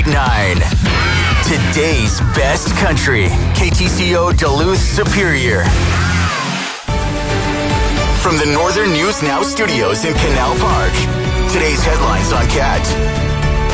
9. Today's best country. KTCO Duluth Superior. From the Northern News Now studios in Canal Park. Today's headlines on CAT.